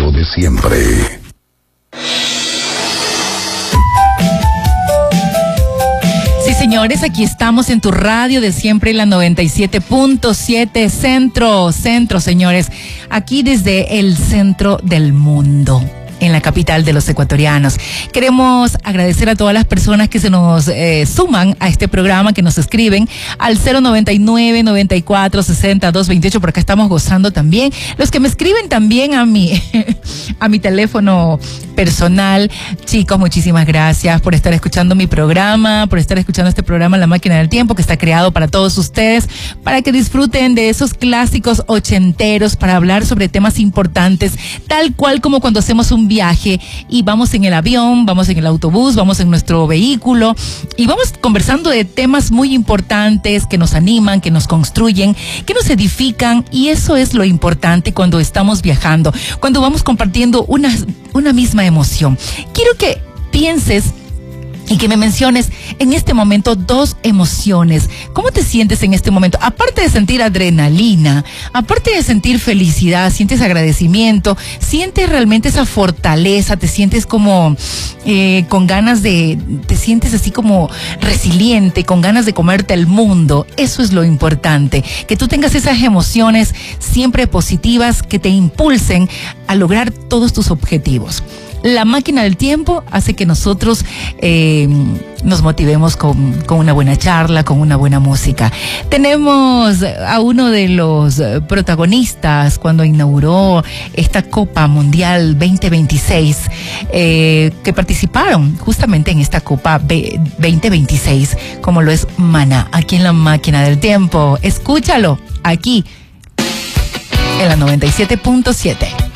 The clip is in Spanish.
radio de siempre. Sí, señores, aquí estamos en tu radio de siempre, la 97.7 Centro, señores. Aquí desde el centro del mundo, en la capital de los ecuatorianos. Queremos agradecer a todas las personas que se nos suman a este programa, que nos escriben al 099-94-60-228, por acá estamos gozando también. Los que me escriben también a mi teléfono personal. Chicos, muchísimas gracias por estar escuchando mi programa, por estar escuchando este programa La Máquina del Tiempo, que está creado para todos ustedes, para que disfruten de esos clásicos ochenteros, para hablar sobre temas importantes, tal cual como cuando hacemos un viaje y vamos en el avión, vamos en el autobús, vamos en nuestro vehículo y vamos conversando de temas muy importantes que nos animan, que nos construyen, que nos edifican, y eso es lo importante cuando estamos viajando, cuando vamos compartiendo una misma emoción. Quiero que pienses y que me menciones en este momento dos emociones. ¿Cómo te sientes en este momento? Aparte de sentir adrenalina, aparte de sentir felicidad, sientes agradecimiento, sientes realmente esa fortaleza, te sientes como con ganas te sientes así como resiliente, con ganas de comerte el mundo. Eso es lo importante, que tú tengas esas emociones siempre positivas que te impulsen a lograr todos tus objetivos. La Máquina del Tiempo hace que nosotros nos motivemos con una buena charla, con una buena música. Tenemos a uno de los protagonistas cuando inauguró esta Copa Mundial 2026, que participaron justamente en esta Copa 2026, como lo es Maná, aquí en La Máquina del Tiempo. Escúchalo aquí en la 97.7.